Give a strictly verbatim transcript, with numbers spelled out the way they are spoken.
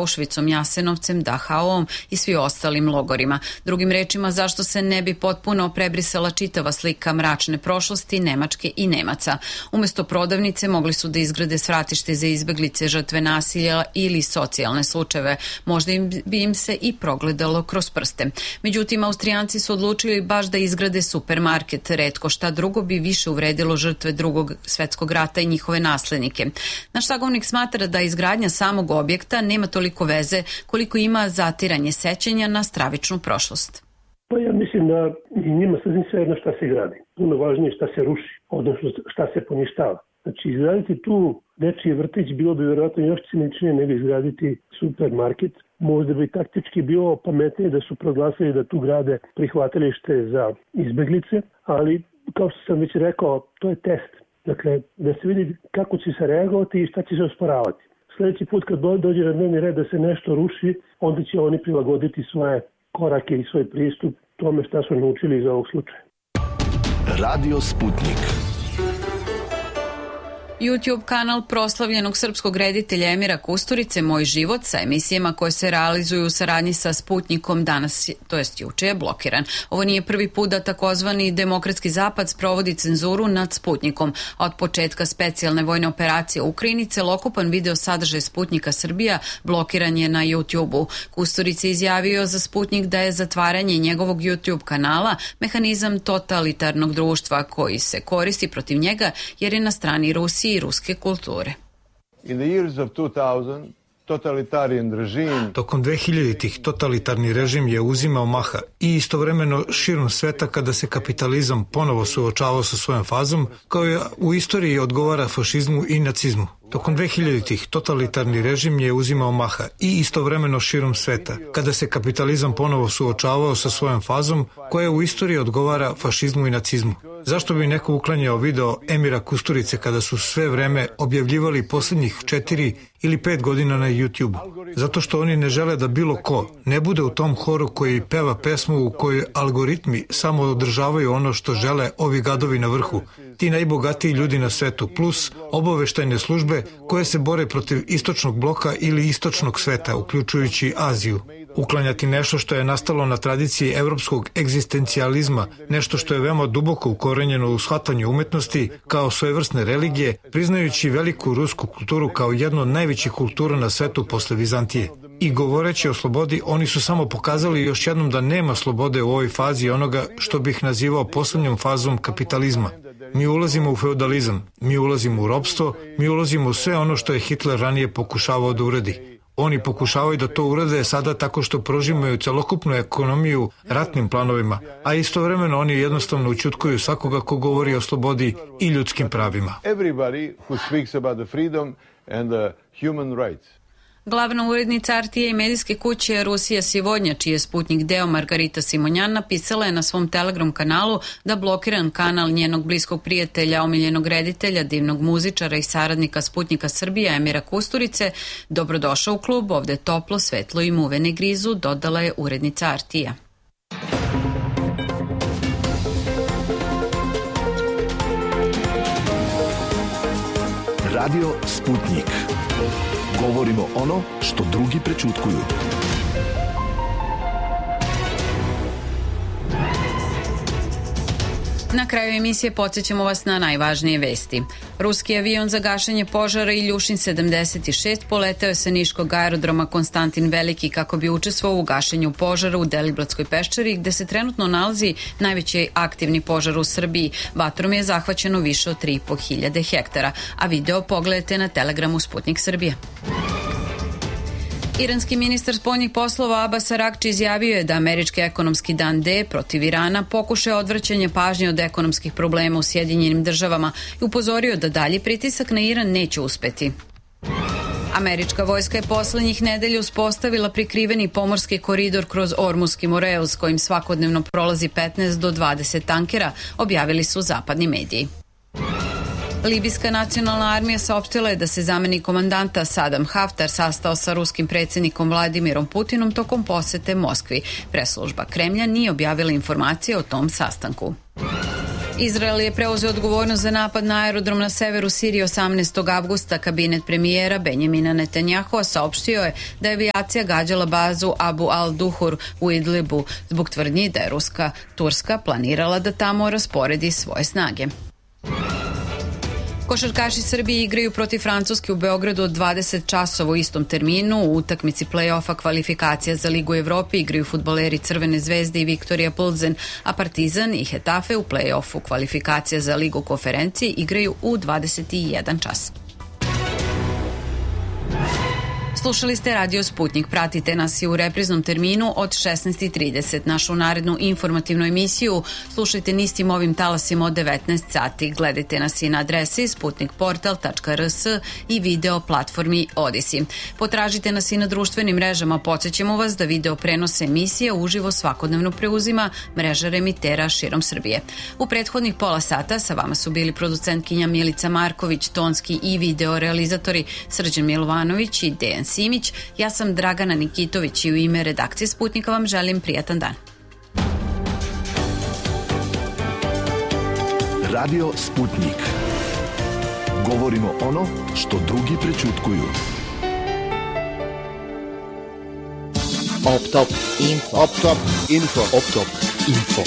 Auschwitzom, Jasenovcem, Dachauom i svi ostalim logorima. Drugim rečima, zašto se ne bi potpuno prebrisala čitava slika mračne prošlosti Nemačke i Nemaca. Umesto prodavnice mogli su da izgrade svratište za izbeglice, žrtve nasilja ili socijalne slučajeve. Možda im, bi im se i progledalo kroz prste. Međutim, Austrijanci su odlučili baš da izgrade supermarket. Retko šta drugo bi više uvredilo žrtve drugog svetskog rata i njihove naslednike. Naš sagovornik smatra da izgradnja samog objekta nema toliko veze koliko ima zatiranje sećanja na stravičnu prošlost. Pa ja mislim da njima sasvim svejedno šta se gradi. Puno važnije šta se ruši, odnosno šta se poništava. Znači, izgraditi tu dečiji vrtić bilo bi vjerojatno još ciničnije nego izgraditi supermarket. Možda bi taktički bilo pametnije da su proglasili da tu grade prihvatilište za izbeglice, ali kao što sam već rekao, to je test. Dakle, da se vidi kako će se reagovati i šta će se osporavati. Sljedeći put kad dođe na dnevni red da se nešto ruši, onda će oni prilagoditi svoje korake i svoj pristup tome šta su naučili iz ovog slučaja. Radio Sputnik. YouTube kanal proslavljenog srpskog reditelja Emira Kusturice Moj život sa emisijama koje se realizuju u saradnji sa Sputnikom danas, to jest juče, je blokiran. Ovo nije prvi put da takozvani demokratski zapad sprovodi cenzuru nad Sputnikom. Od početka specijalne vojne operacije u Ukrajini celokupan video sadržaj Sputnika Srbija blokiran je na YouTube-u. Kusturica je izjavio za Sputnik da je zatvaranje njegovog YouTube kanala mehanizam totalitarnog društva koji se koristi protiv njega jer je na strani Rusije i ruske kulture. In the years of two thousand, totalitarian regime... Tokom dvehiljaditih totalitarni režim je uzimao maha i istovremeno širom sveta kada se kapitalizam ponovo suočavao sa svojom fazom, kao je u istoriji odgovara fašizmu i nacizmu. Tokom dvehiljaditih totalitarni režim je uzimao maha i istovremeno širom sveta, kada se kapitalizam ponovo suočavao sa svojom fazom koja u istoriji odgovara fašizmu i nacizmu. Zašto bi neko uklanjao video Emira Kusturice kada su sve vreme objavljivali posljednjih četiri ili pet godina na YouTube? Zato što oni ne žele da bilo ko ne bude u tom horu koji peva pesmu u kojoj algoritmi samo održavaju ono što žele ovi gadovi na vrhu, ti najbogatiji ljudi na svetu, plus obaveštajne službe koje se bore protiv istočnog bloka ili istočnog sveta, uključujući Aziju. Uklanjati nešto što je nastalo na tradiciji evropskog egzistencijalizma, nešto što je veoma duboko ukorenjeno u shvatanju umetnosti kao svojevrsne religije, priznajući veliku rusku kulturu kao jednu od najvećih kultura na svetu posle Vizantije. I govoreći o slobodi, oni su samo pokazali još jednom da nema slobode u ovoj fazi onoga što bih nazivao poslednjom fazom kapitalizma. Mi ulazimo u feudalizam, mi ulazimo u ropstvo, mi ulazimo u sve ono što je Hitler ranije pokušavao da uradi. Oni pokušavaju da to urade sada tako što prožimaju celokupnu ekonomiju ratnim planovima, a istovremeno oni jednostavno ućutkuju svakoga ko govori o slobodi i ljudskim pravima. Glavna urednica R T A i medijske kuće Rusija Sivodnja, čiji je Sputnik deo, Margarita Simonjan, napisala je na svom Telegram kanalu da blokiran kanal njenog bliskog prijatelja, omiljenog reditelja, divnog muzičara i saradnika Sputnika Srbija Emira Kusturice, dobrodošao u klub, ovde toplo, svetlo i muve ne grizu, dodala je urednica R T A. Radio Sputnik. Govorimo ono što drugi prećutkuju. Na kraju emisije podsjećamo vas na najvažnije vesti. Ruski avion za gašenje požara Iljušin sedamdeset šest poleteo je sa niškog aerodroma Konstantin Veliki kako bi učestvovao u gašenju požara u Deliblatskoj peščari gde se trenutno nalazi najveći aktivni požar u Srbiji. Vatrom je zahvaćeno više od tri i po hiljade hektara, a video pogledajte na Telegramu Sputnik Srbije. Iranski ministar spoljnih poslova Abbas Arakči izjavio je da američki ekonomski dan D protiv Irana pokušao odvrćanje pažnje od ekonomskih problema u Sjedinjenim državama i upozorio da dalji pritisak na Iran neće uspeti. Američka vojska je poslednjih nedelja uspostavila prikriveni pomorski koridor kroz Ormuski Moreus kojim svakodnevno prolazi petnaest do dvadeset tankera, objavili su zapadni mediji. Libijska nacionalna armija saopštila je da se zamenik komandanta Sadam Haftar sastao sa ruskim predsjednikom Vladimirom Putinom tokom posete Moskvi. Preslužba Kremlja nije objavila informacije o tom sastanku. Izrael je preuzeo odgovornost za napad na aerodrom na severu Sirije osamnaestog avgusta. Kabinet premijera Benjamina Netanjahua saopštio je da je avijacija gađala bazu Abu al-Duhur u Idlibu zbog tvrdnji da je Ruska Turska planirala da tamo rasporedi svoje snage. Košarkaši Srbije igraju protiv Francuske u Beogradu od dvadeset časova u istom terminu. U utakmici play-offa kvalifikacija za Ligu Evrope igraju fudbaleri Crvene zvezde i Viktorija Plzen, a Partizan i Hetafe u play-offu kvalifikacija za Ligu konferencije igraju u dvadeset jedan čas. Slušali ste Radio Sputnik. Pratite nas i u repriznom terminu od šesnaest i trideset. Našu narednu informativnu emisiju slušajte nistim ovim talasima od devetnaest sati. Gledajte nas i na adresi sputnikportal tačka r s i video platformi Odisi. Potražite nas i na društvenim mrežama. Podsjećamo vas da video prenose emisije uživo svakodnevno preuzima mreža remitera širom Srbije. U prethodnih pola sata sa vama su bili producentkinja Milica Marković, tonski i video realizatori Srđan Milovanović i Dejan Simić. Ja sam Dragana Nikitović i u ime redakcije Sputnika vam želim prijatan dan. Radio Sputnik. Govorimo ono što drugi prećutkuju. Op top info. Op top info. Op top info.